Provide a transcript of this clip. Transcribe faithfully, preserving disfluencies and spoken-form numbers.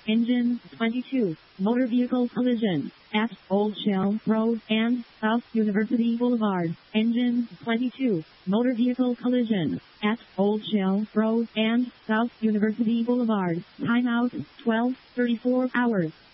Engine twenty-two. Motor vehicle collision at Old Shell Road and South University Boulevard. Engine twenty-two. Motor vehicle collision at Old Shell Road and South University Boulevard. Timeout twelve thirty-four hours.